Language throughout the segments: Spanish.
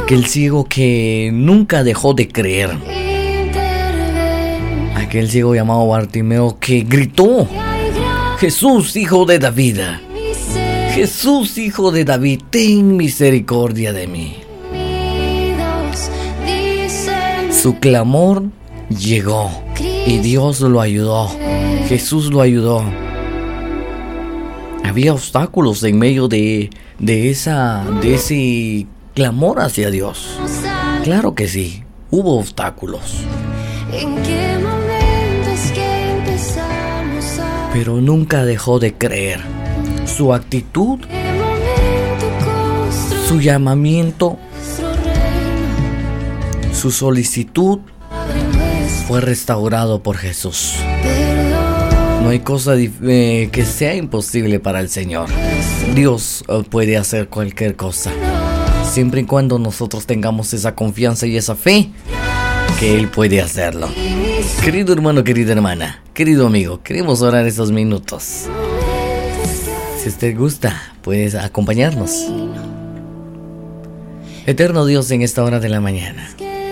aquel ciego que nunca dejó de creer, aquel ciego llamado Bartimeo que gritó: Jesús, hijo de David, Jesús, hijo de David, ten misericordia de mí. Su clamor llegó y Dios lo ayudó, Jesús lo ayudó. Había obstáculos en medio de ese clamor hacia Dios. Claro que sí, hubo obstáculos. Pero nunca dejó de creer. Su actitud, su llamamiento, su solicitud fue restaurado por Jesús. No hay cosa que sea imposible para el Señor. Dios puede hacer cualquier cosa, siempre y cuando nosotros tengamos esa confianza y esa fe que Él puede hacerlo. Querido hermano, querida hermana, querido amigo, queremos orar esos minutos. Si usted gusta, puedes acompañarnos. Eterno Dios, en esta hora de la mañana,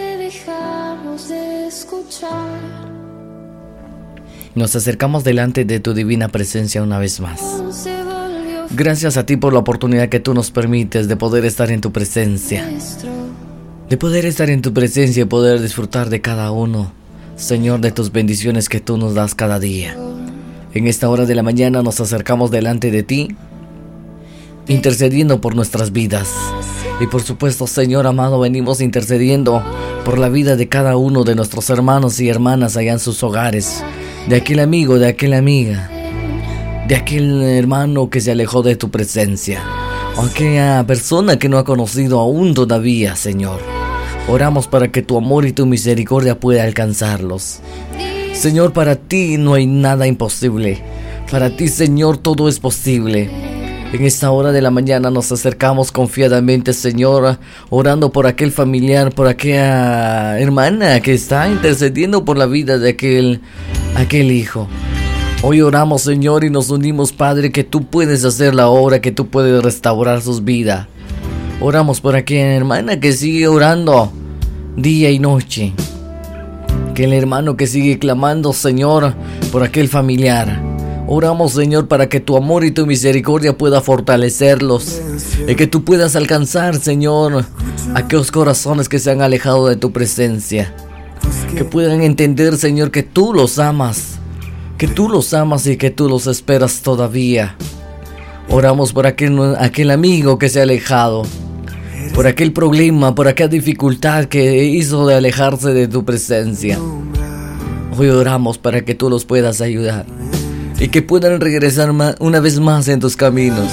nos acercamos delante de tu divina presencia una vez más. Gracias a ti por la oportunidad que tú nos permites de poder estar en tu presencia. De poder estar en tu presencia y poder disfrutar de cada uno, Señor, de tus bendiciones que tú nos das cada día. En esta hora de la mañana nos acercamos delante de ti, intercediendo por nuestras vidas. Y por supuesto, Señor amado, venimos intercediendo por la vida de cada uno de nuestros hermanos y hermanas allá en sus hogares. De aquel amigo, de aquella amiga, de aquel hermano que se alejó de tu presencia, o aquella persona que no ha conocido aún todavía, Señor. Oramos para que tu amor y tu misericordia pueda alcanzarlos. Señor, para ti no hay nada imposible. Para ti, Señor, todo es posible. En esta hora de la mañana nos acercamos confiadamente, Señor, orando por aquel familiar, por aquella hermana que está intercediendo por la vida de aquel hijo. Hoy oramos, Señor, y nos unimos, Padre, que tú puedes hacer la obra, que tú puedes restaurar sus vidas. Oramos por aquella hermana que sigue orando día y noche. Aquel hermano que sigue clamando, Señor, por aquel familiar. Oramos, Señor, para que tu amor y tu misericordia pueda fortalecerlos y que tú puedas alcanzar, Señor, aquellos corazones que se han alejado de tu presencia. Que puedan entender, Señor, que tú los amas, y que tú los esperas todavía. Oramos por aquel amigo que se ha alejado, por aquel problema, por aquella dificultad que hizo de alejarse de tu presencia. Hoy oramos para que tú los puedas ayudar y que puedan regresar una vez más en tus caminos.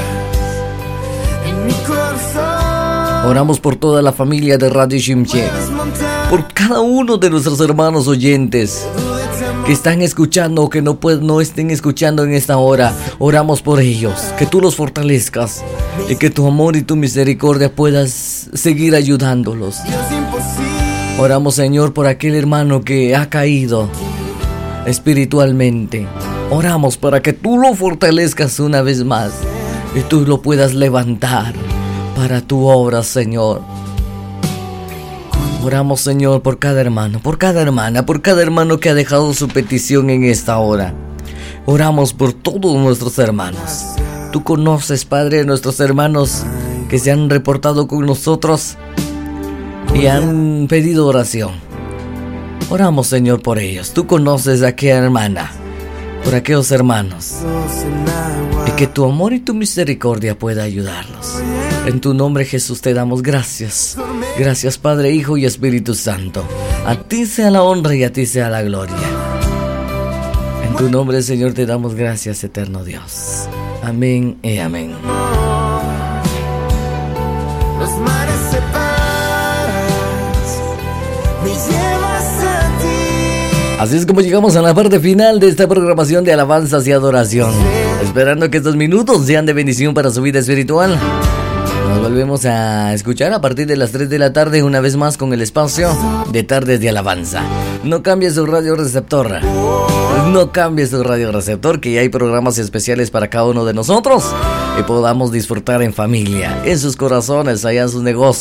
Oramos por toda la familia de Radio Shimshek, por cada uno de nuestros hermanos oyentes que están escuchando o que no estén escuchando en esta hora. Oramos por ellos, que tú los fortalezcas y que tu amor y tu misericordia puedas seguir ayudándolos. Oramos, Señor, por aquel hermano que ha caído espiritualmente. Oramos para que tú lo fortalezcas una vez más y tú lo puedas levantar para tu obra, Señor. Oramos, Señor, por cada hermano, por cada hermana, por cada hermano que ha dejado su petición en esta hora. Oramos por todos nuestros hermanos. Tú conoces, Padre, a nuestros hermanos que se han reportado con nosotros y han pedido oración. Oramos, Señor, por ellos. Tú conoces a aquella hermana, por aquellos hermanos, y que tu amor y tu misericordia pueda ayudarlos. En tu nombre, Jesús, te damos gracias. Gracias, Padre, Hijo y Espíritu Santo. A ti sea la honra y a ti sea la gloria. En tu nombre, Señor, te damos gracias, eterno Dios. Amén y amén. Los mares separas, me llevas a ti. Así es como llegamos a la parte final de esta programación de alabanzas y adoración. Esperando que estos minutos sean de bendición para su vida espiritual. Nos volvemos a escuchar a partir de las 3 de la tarde una vez más con el espacio de Tardes de Alabanza. No cambie su radio receptor. No cambie su radio receptor, que ya hay programas especiales para cada uno de nosotros y podamos disfrutar en familia, en sus corazones, allá en sus negocios.